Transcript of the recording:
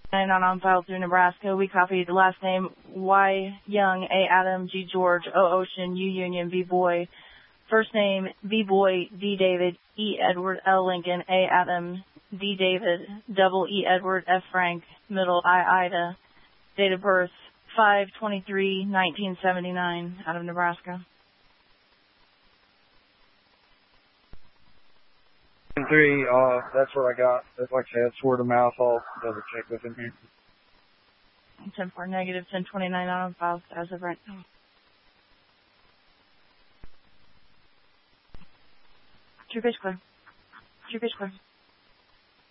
And on file through Nebraska, we copied the last name Y Young, A Adam, G George, O Ocean, U Union, B Boy. First name B Boy, D David, E Edward, L Lincoln, A Adam, D David, double E Edward, F Frank, middle I Ida. Date of birth 5/23/1979, out of Nebraska. 3, that's what I got. That's like I said, it's word of mouth. I'll double check with him here. 10-4 negative, 1029 out on file as of right now. True pitch clear. True pitch clear.